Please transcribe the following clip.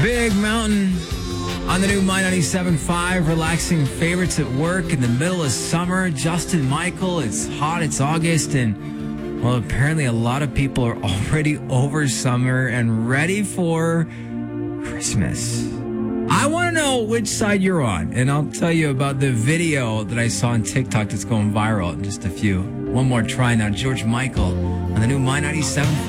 Big Mountain on the new My 97.5, relaxing favorites at work in the middle of summer. Justin Michael, it's hot, it's August, and well, apparently a lot of people are already over summer and ready for Christmas. I want to know which side you're on, and I'll tell you about the video that I saw on TikTok that's going viral in just a few. One more try now. George Michael on the new My 97.5.